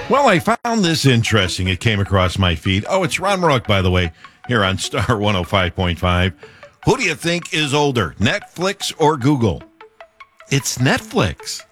Well, I found this interesting. It came across my feed. Oh, it's Ron Rook, by the way, here on Star 105.5. Who do you think is older, Netflix or Google? It's Netflix.